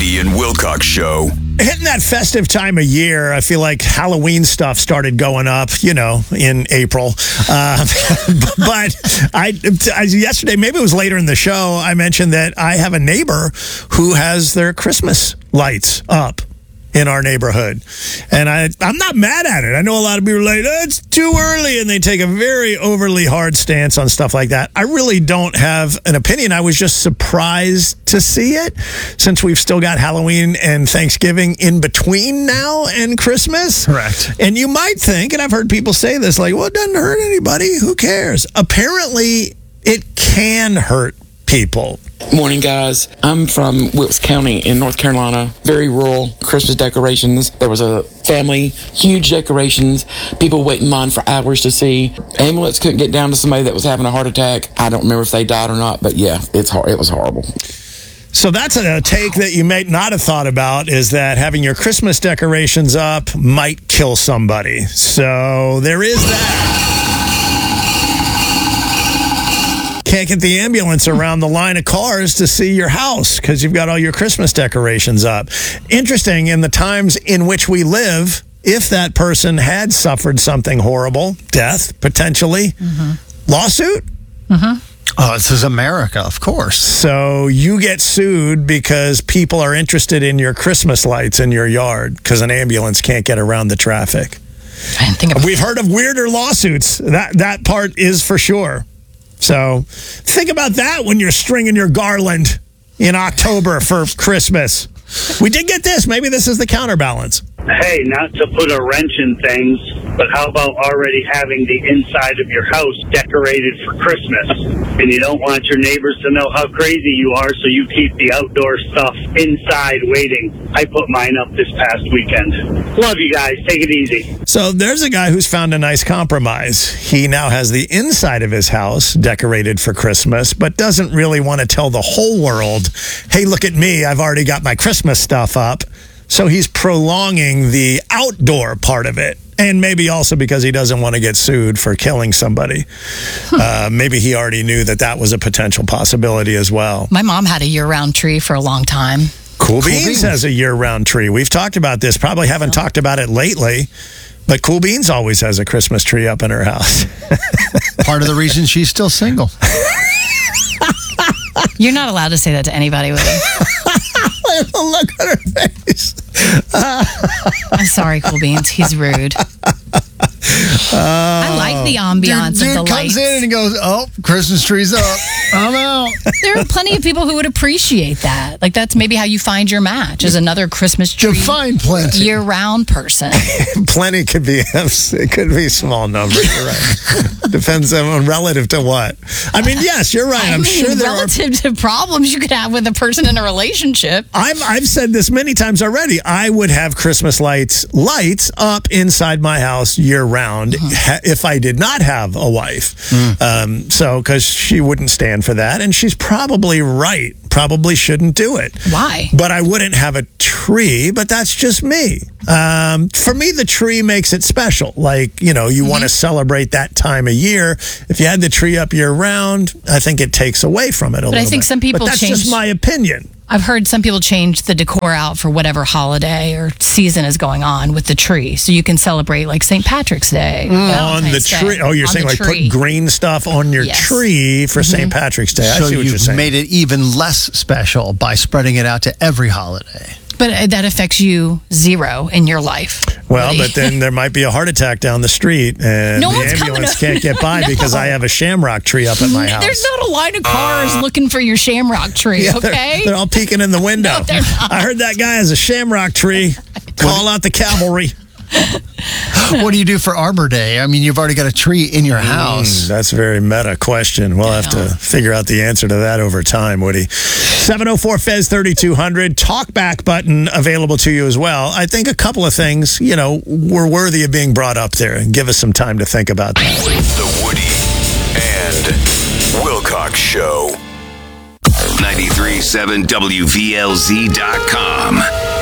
Woody and Wilcox Show. Hitting that festive time of year, I feel like Halloween stuff started going up, in April. But yesterday, maybe it was later in the show, I mentioned that I have a neighbor who has their Christmas lights up in our neighborhood. And I'm not mad at it. I know a lot of people are like, it's too early, and they take a very overly hard stance on stuff like that. I really don't have an opinion. I was just surprised to see it, since we've still got Halloween and Thanksgiving in between now and Christmas. Correct. And you might think, and I've heard people say this, like, well, it doesn't hurt anybody. Who cares? Apparently, it can hurt people. Morning, guys. I'm from Wilkes County in North Carolina. Very rural. Christmas decorations. There was a family, huge decorations. People wait in line for hours to see. Ambulance couldn't get down to somebody that was having a heart attack. I don't remember if they died or not, but yeah, it was horrible. So that's a take that you may not have thought about, is that having your Christmas decorations up might kill somebody. So there is that. Can't get the ambulance around the line of cars to see your house because you've got all your Christmas decorations up. Interesting, in the times in which we live, if that person had suffered something horrible, death, potentially, lawsuit? Oh, this is America, of course. So you get sued because people are interested in your Christmas lights in your yard because an ambulance can't get around the traffic. I didn't think about We've heard of weirder lawsuits. That part is for sure. So think about that when you're stringing your garland in October for Christmas. We did get this. Maybe this is the counterbalance. Hey, not to put a wrench in things, but how about already having the inside of your house decorated for Christmas? And you don't want your neighbors to know how crazy you are, so you keep the outdoor stuff inside waiting. I put mine up this past weekend. Love you guys. Take it easy. So there's a guy who's found a nice compromise. He now has the inside of his house decorated for Christmas, but doesn't really want to tell the whole world, hey, look at me, I've already got my Christmas stuff up. So he's prolonging the outdoor part of it. And maybe also because he doesn't want to get sued for killing somebody. Maybe he already knew that was a potential possibility as well. My mom had a year-round tree for a long time. Cool Beans has a year-round tree. We've talked about this. Probably haven't talked about it lately. But Cool Beans always has a Christmas tree up in her house. Part of the reason she's still single. You're not allowed to say that to anybody, Woody. Look at her face. I'm sorry, Cool Beans. He's rude. I like the ambiance of the dude lights. comes in and he goes, oh, Christmas tree's up. I'm out. There are plenty of people who would appreciate that. Like, that's maybe how you find your match, is another Christmas tree Define plenty. year-round person. Plenty could be a small number. You're right. Depends on relative to what. I mean, yes, you're right. I'm sure there relative to problems you could have with a person in a relationship. I've said this many times already. I would have Christmas lights up inside my house year-round if I did not have a wife. Because she wouldn't stand for that, and she's probably right. Probably shouldn't do it. Why? But I wouldn't have a tree, but that's just me. For me, the tree makes it special. Like, you want to celebrate that time of year. If you had the tree up year-round, I think it takes away from it a little bit. But I think some people But that's just my opinion. I've heard some people change the decor out for whatever holiday or season is going on with the tree. So you can celebrate like St. Patrick's Day. On the tree. Oh, you're saying like put green stuff on your tree for St. Patrick's Day. I see what you're saying. Made it even less special by spreading it out to every holiday. But that affects you zero in your life. Well, but then there might be a heart attack down the street, and the ambulance can't get by because I have a shamrock tree up at my house. There's not a line of cars looking for your shamrock tree, okay? They're all peeking in the window. No, they're not. I heard that guy has a shamrock tree. Call out the cavalry. What do you do for Arbor Day? I mean, you've already got a tree in your house. That's a very meta question. We'll have to figure out the answer to that over time, Woody. 704-FEZ-3200. Talkback button available to you as well. I think a couple of things, were worthy of being brought up there. And give us some time to think about that. The Woody and Wilcox Show. 93.7 WVLZ.com.